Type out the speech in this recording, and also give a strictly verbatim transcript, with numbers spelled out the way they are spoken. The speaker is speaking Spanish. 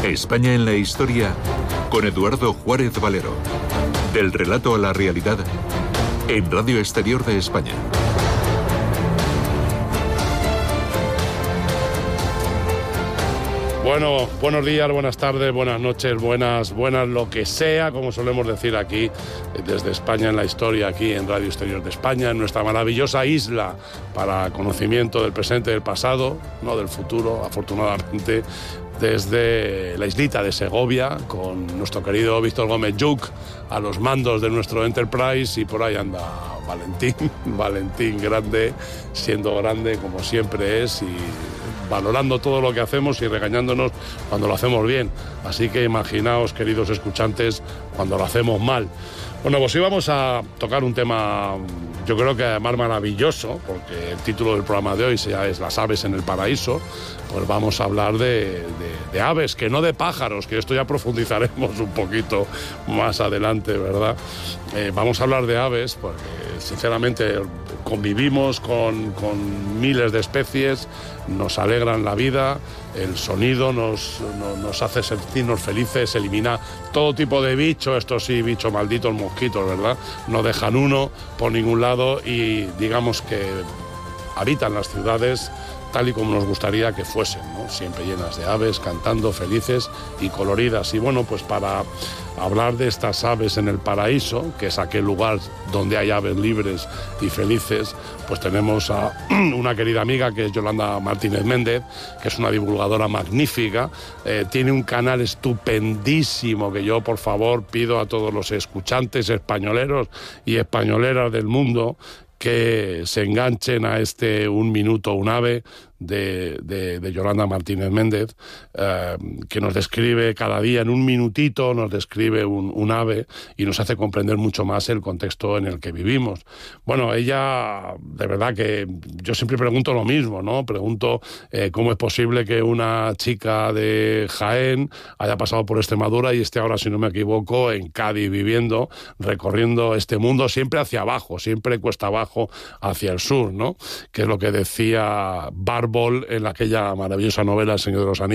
España en la historia con Eduardo Juárez Valero. Del relato a la realidad en Radio Exterior de España. Bueno, buenos días, buenas tardes, buenas noches, buenas, buenas lo que sea, como solemos decir aquí, desde España en la historia, aquí en Radio Exterior de España, en nuestra maravillosa isla para conocimiento del presente y del pasado, no del futuro, afortunadamente, desde la islita de Segovia, con nuestro querido Víctor Gómez Lluch a los mandos de nuestro Enterprise, y por ahí anda Valentín, Valentín grande, siendo grande como siempre es, y valorando todo lo que hacemos y regañándonos cuando lo hacemos bien. Así que imaginaos, queridos escuchantes, cuando lo hacemos mal. Bueno, pues íbamos a tocar un tema, yo creo que además maravilloso, porque el título del programa de hoy ya es Las aves en el paraíso. Pues vamos a hablar de, de, de aves, que no de pájaros, que esto ya profundizaremos un poquito más adelante, ¿verdad? Eh, vamos a hablar de aves porque, sinceramente, convivimos con, con miles de especies, nos alegran la vida, el sonido nos, nos, nos hace sentirnos felices, elimina todo tipo de bicho, estos sí, bichos malditos, mosquitos, ¿verdad? No dejan uno por ningún lado y digamos que habitan las ciudades tal y como nos gustaría que fuesen, ¿no? Siempre llenas de aves, cantando, felices y coloridas. Y bueno, pues para hablar de estas aves en el paraíso, que es aquel lugar donde hay aves libres y felices, pues tenemos a una querida amiga que es Yolanda Martínez Méndez, que es una divulgadora magnífica, eh, tiene un canal estupendísimo que yo, por favor, pido a todos los escuchantes españoleros y españoleras del mundo que se enganchen a este Un Minuto, un Ave de, de, de Yolanda Martínez Méndez, eh, que nos describe cada día en un minutito, nos describe un, un ave y nos hace comprender mucho más el contexto en el que vivimos. Bueno, ella, de verdad que yo siempre pregunto lo mismo, ¿no? Pregunto eh, cómo es posible que una chica de Jaén haya pasado por Extremadura y esté ahora, si no me equivoco, en Cádiz viviendo, recorriendo este mundo siempre hacia abajo, siempre cuesta abajo hacia el sur, ¿no? Que es lo que decía Barbol en aquella maravillosa novela El Señor de los Anillos.